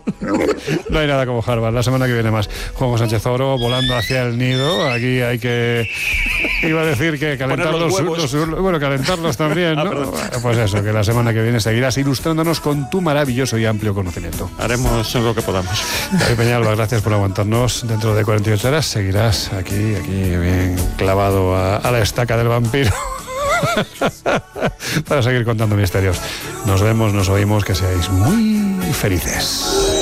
No hay nada como Harvard. La semana que viene más. Juan Sánchez Oro volando hacia el nido. Aquí hay que... Iba a decir que calentar bueno, calentarlos también, ¿no? Pues eso, que la semana que viene seguirás ilustrándonos con tu maravilloso y amplio conocimiento. Haremos lo que podamos. David Peñalba, gracias por aguantarnos. Dentro de 48 horas seguirás aquí bien clavado a la estaca del vampiro para seguir contando misterios. Nos vemos, nos oímos, que seáis muy felices.